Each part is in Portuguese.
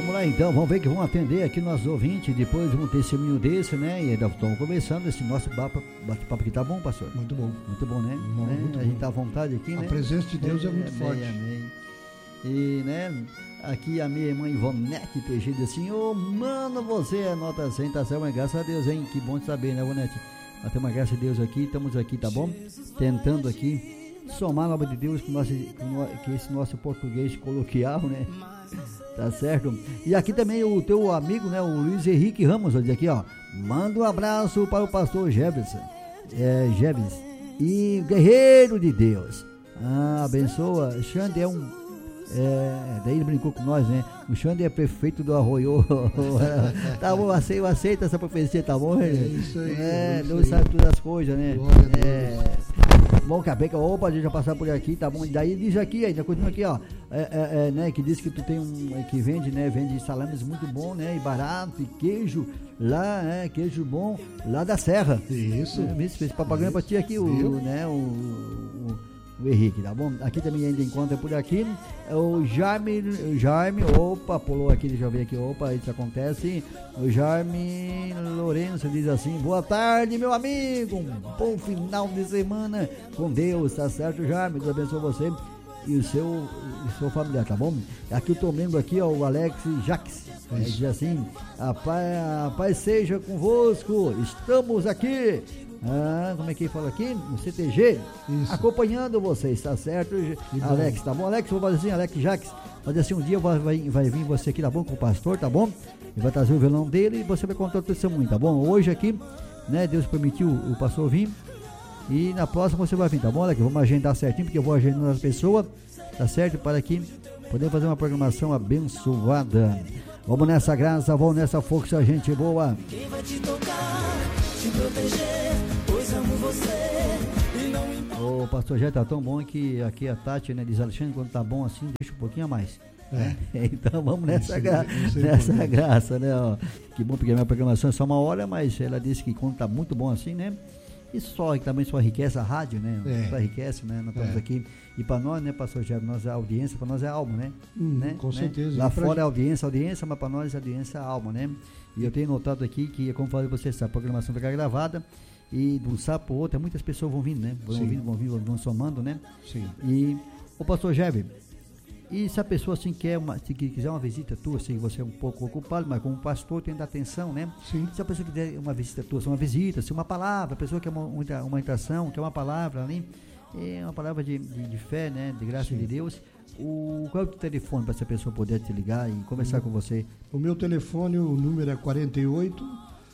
Vamos lá então, vamos ver que vão atender aqui nossos ouvintes, depois um testemunho desse, né? E ainda estamos conversando, esse nosso bate-papo aqui tá bom, pastor? Muito bom. Muito bom, né? Não, né? Muito a bom. gente tá à vontade aqui, né? A presença de Deus é muito forte. Amém. E, né, aqui a minha irmã Ivonete Teixeira assim, ô, mano, você é nota 100, tá certo, mas graças a Deus, hein? Que bom de saber, né, Ivonete? Nós temos uma graça de Deus aqui, estamos aqui, tá bom? Tentando aqui somar a obra de Deus com esse nosso português coloquial, né? Tá certo? E aqui também o teu amigo, né, o Luiz Henrique Ramos, olha aqui, ó. Manda um abraço para o pastor Jefferson, Jefferson e guerreiro de Deus. Abençoa. Xande é daí ele brincou com nós, né? O Xande é prefeito do Arroio. Tá bom, eu aceito essa profecia, tá bom? Isso aí. Deus sabe todas as coisas, né? Bom, acabei que opa, a gente já passar por aqui, tá bom? E daí diz aqui, ainda continua aqui, ó, né, que diz que tu tem que vende, né, vende salames muito bom, né, e barato, e queijo lá, queijo bom, lá da Serra. Isso. Esse papagaio pra ti aqui, o Henrique, tá bom? Aqui também ainda encontra por aqui o Jaime, opa, pulou aqui, deixa eu ver aqui, opa, isso acontece. O Jaime Lourenço diz assim: boa tarde, meu amigo, um bom final de semana com Deus, tá certo, Jaime? Deus abençoe você e o seu familiar, tá bom? Aqui eu tô lendo aqui, ó, o Alex Jacques, diz assim: a paz seja convosco, estamos aqui. Como é que fala aqui? No CTG, isso. Acompanhando vocês, tá certo? Alex, tá bom? Alex, vou fazer assim, Alex Jacques, fazer assim, um dia vai vir você aqui, tá bom? Com o pastor, tá bom? Ele vai trazer o violão dele e você vai contar o testemunho, tá bom? Hoje aqui, né, Deus permitiu o pastor vir e na próxima você vai vir, tá bom, Alex? Vamos agendar certinho, porque eu vou agendando as pessoas, tá certo? Para que poder fazer uma programação abençoada. Vamos nessa graça, vamos nessa força, gente boa. Quem vai te tocar, te proteger, pois amo você e não importa. O pastor já tá tão bom que aqui a Tati, né, diz: Alexandre, quando tá bom assim, deixa um pouquinho a mais. Então vamos nessa graça, né? Ó. Que bom, porque a minha programação é só uma hora, mas ela disse que quando tá muito bom assim, né? Isso também só enriquece a rádio, né? Só enriquece, né? Nós estamos aqui. E para nós, né, pastor Gerardo, nós a audiência, para nós é alma, né? Com certeza. Lá fora é audiência, mas para nós a audiência é alma, né? E eu tenho notado aqui que, como falei para vocês, a programação fica gravada e de um sábado para o outro, muitas pessoas vão vindo, né? Vão somando, né? Sim. E o pastor Gerardo, e se a pessoa assim se quiser uma visita tua, se você é um pouco ocupado, mas como pastor tem que dar atenção, né? Sim. Se a pessoa quiser uma visita tua, se uma visita, se uma palavra, a pessoa quer uma interação, quer uma palavra ali, é uma palavra de fé, né? De graça de Deus. Qual é o teu telefone para essa pessoa poder te ligar e conversar com você? O meu telefone, o número é 48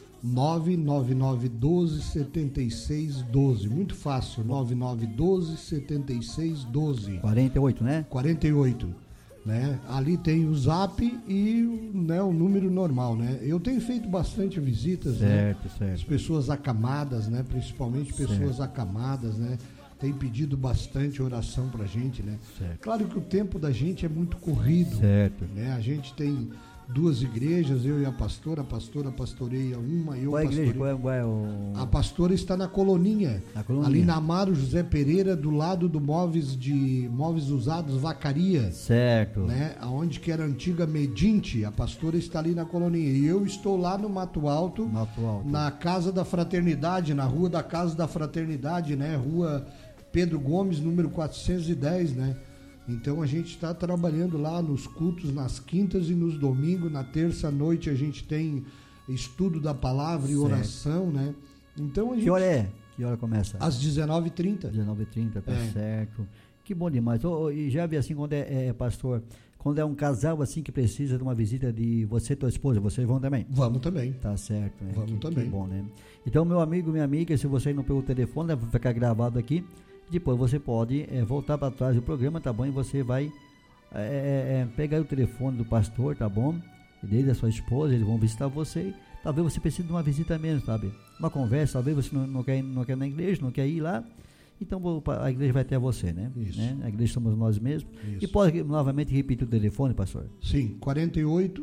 99912 7612. Muito fácil, 9912 7612. 48, né? 48, né? Ali tem o zap e, né, o número normal, né? Eu tenho feito bastante visitas, certo, né? Certo. As pessoas acamadas, né? Principalmente pessoas acamadas, né? Tem pedido bastante oração pra gente, né? Certo. Claro que o tempo da gente é muito corrido, certo, né? A gente tem 2 igrejas, eu e a pastora pastoreia uma e eu qual pastorei. Qual é o... A pastora está na Coloninha, ali na Amaro José Pereira, do lado do móveis usados Vacaria. Certo. Né? Onde que era a antiga Medinte, a pastora está ali na Coloninha. E eu estou lá no Mato Alto. Na Casa da Fraternidade, na Rua da Casa da Fraternidade, né? Rua Pedro Gomes, número 410, né? Então a gente está trabalhando lá nos cultos, nas quintas e nos domingos. Na terça-noite a gente tem estudo da palavra e oração, né? Então a gente... Que hora é? Que hora começa? Às 19h30. 19h30, tá certo. Que bom demais. E já vi assim, quando pastor, quando é um casal assim que precisa de uma visita de você e tua esposa, vocês vão também? Vamos também. Tá certo, né? Vamos também. Que bom, né? Então, meu amigo, minha amiga, se você não pegou o telefone, vai ficar gravado aqui. Depois você pode voltar para trás do programa, tá bom? E você vai pegar o telefone do pastor, tá bom? E dele, da sua esposa, eles vão visitar você. Talvez você precise de uma visita mesmo, sabe? Uma conversa, talvez você não quer ir na igreja, não quer ir lá. Então a igreja vai até você, né? Isso. Né? A igreja somos nós mesmos. Isso. E pode novamente repetir o telefone, pastor? Sim, 48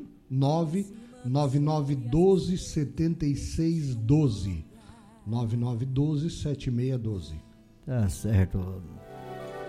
99912 7612. 9912 7612. Tá certo.